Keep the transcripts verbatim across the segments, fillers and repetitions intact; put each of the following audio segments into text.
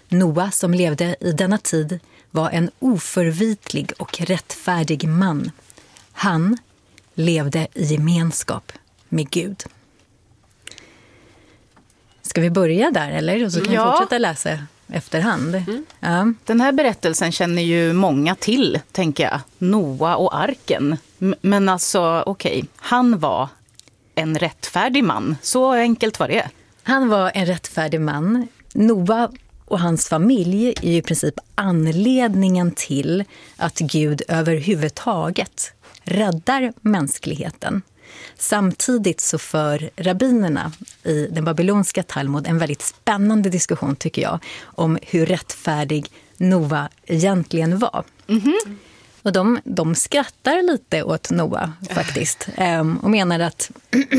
Noa som levde i denna tid var en oförvitlig och rättfärdig man. Han levde i gemenskap med Gud. Ska vi börja där eller? Och så kan ja. vi fortsätta läsa efterhand. Mm. Ja. Den här berättelsen känner ju många till, tänker jag. Noa och arken. Men alltså, okej, okay. Han var en rättfärdig man. Så enkelt var det. Han var en rättfärdig man. Noa och hans familj är ju i princip anledningen till att Gud överhuvudtaget räddar mänskligheten. Samtidigt så för rabbinerna i den babylonska Talmud en väldigt spännande diskussion, tycker jag, om hur rättfärdig Noa egentligen var. Mm-hmm. Och de, de skrattar lite åt Noa faktiskt och menar att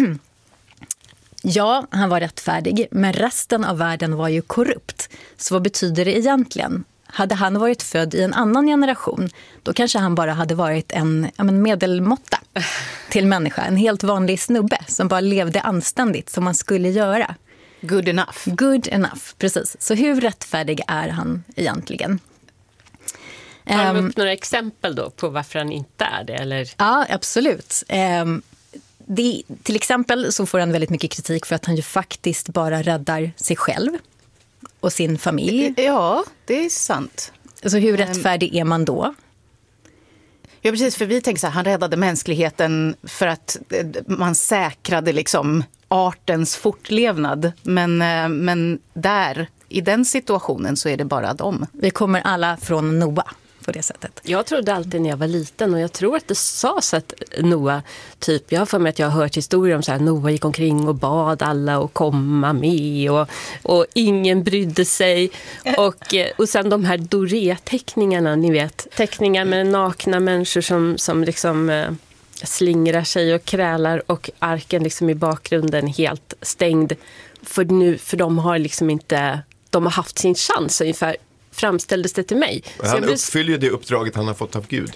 ja, han var rättfärdig, men resten av världen var ju korrupt. Så vad betyder det egentligen? Hade han varit född i en annan generation, då kanske han bara hade varit en ja, men medelmåtta till människa. En helt vanlig snubbe som bara levde anständigt som man skulle göra. Good enough. Good enough, precis. Så hur rättfärdig är han egentligen? Har du upp några exempel då på varför han inte är det? Eller? Ja, absolut. Um, det, till exempel så får han väldigt mycket kritik för att han ju faktiskt bara räddar sig själv och sin familj. Ja, det är sant. Så hur rättfärdig är man då? Ja, precis, för vi tänker så här, han räddade mänskligheten för att man säkrade liksom artens fortlevnad. Men, men där, i den situationen så är det bara dem. Vi kommer alla från Noa på det sättet. Jag trodde alltid när jag var liten, och jag tror att det sades att Noa, typ, jag har för mig att jag har hört historier om så här, Noa gick omkring och bad alla att komma med och, och ingen brydde sig. Och, och sen de här Doré-teckningarna, ni vet, teckningar med nakna människor som, som liksom eh, slingrar sig och krälar, och arken liksom i bakgrunden helt stängd. För nu, för de har liksom inte, de har haft sin chans ungefär, framställdes det till mig. Han så blev... uppfyller ju det uppdraget han har fått av Gud.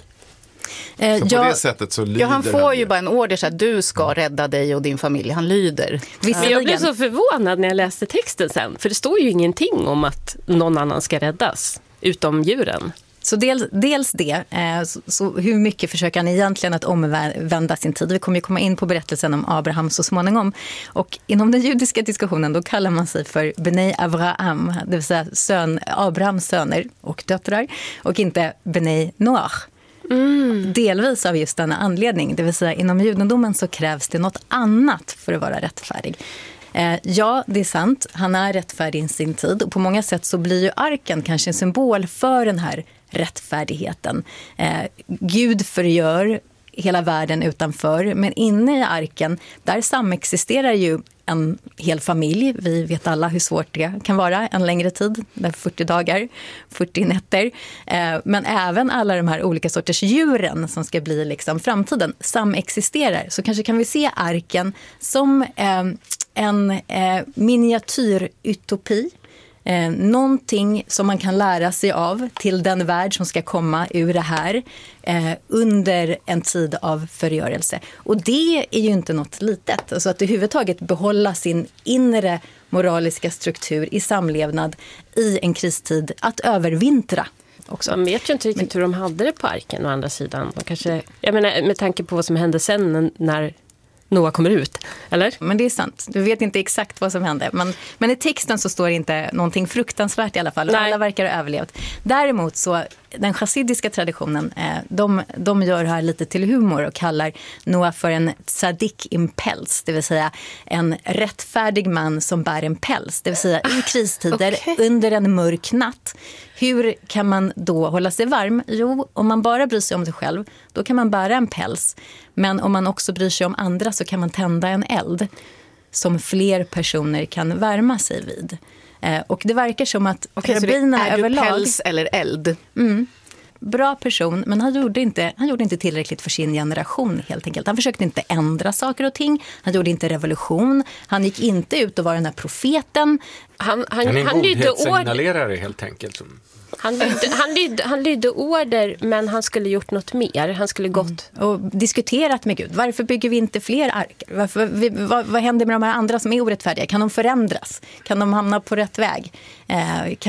Eh, så på ja, det sättet så lyder ja, han får han ju bara en order så att du ska rädda dig och din familj. Han lyder. Men jag blev så förvånad när jag läste texten sen. För det står ju ingenting om att någon annan ska räddas, utom djuren. Så dels, dels det, eh, så, så hur mycket försöker han egentligen att omvända sin tid? Vi kommer ju komma in på berättelsen om Abraham så småningom. Och inom den judiska diskussionen då kallar man sig för Benei Avraham, det vill säga sön, Abrahams söner och döttrar, och inte Benei Noach. Mm. Delvis av just denna anledning, det vill säga inom judendomen så krävs det något annat för att vara rättfärdig. Eh, ja, det är sant. Han är rättfärdig i sin tid. Och på många sätt så blir ju arken kanske en symbol för den här rättfärdigheten. Eh, Gud förgör hela världen utanför. Men inne i arken, där samexisterar ju en hel familj. Vi vet alla hur svårt det kan vara en längre tid. Där fyrtio dagar, fyrtio nätter. Eh, men även alla de här olika sorters djuren som ska bli liksom framtiden samexisterar. Så kanske kan vi se arken som eh, en eh, miniatyrutopi. Eh, någonting som man kan lära sig av till den värld som ska komma ur det här eh, under en tid av förgörelse. Och det är ju inte något litet. Alltså att överhuvudtaget behålla sin inre moraliska struktur i samlevnad i en kristid, att övervintra. Också. Man vet ju inte riktigt hur de hade det på arken å andra sidan. De kanske, jag menar, med tanke på vad som hände sen när Noa kommer ut, eller? Men det är sant. Du vet inte exakt vad som hände. Men, men i texten så står det inte någonting fruktansvärt i alla fall. Och alla verkar ha överlevt. Däremot så, den chassidiska traditionen, de, de gör här lite till humor och kallar Noa för en tzadik in päls. Det vill säga en rättfärdig man som bär en päls. Det vill säga i kristider, okay. under en mörk natt. Hur kan man då hålla sig varm? Jo, om man bara bryr sig om sig själv, då kan man bära en päls. Men om man också bryr sig om andra så kan man tända en eld som fler personer kan värma sig vid. Eh, och det verkar som att okay, rabbinerna är överlag... du päls eller eld? Mm, bra person, men han gjorde, inte, han gjorde inte tillräckligt för sin generation helt enkelt. Han försökte inte ändra saker och ting. Han gjorde inte revolution. Han gick inte ut och var den här profeten. Han, han, han är en han godhetssignallerare helt enkelt. Som... Han lydde, han, lydde, han lydde order, men han skulle gjort något mer. Han skulle gått... Mm. Och diskuterat med Gud. Varför bygger vi inte fler arkar? Varför, vi, vad, vad händer med de här andra som är orättfärdiga? Kan de förändras? Kan de hamna på rätt väg? Eh, kan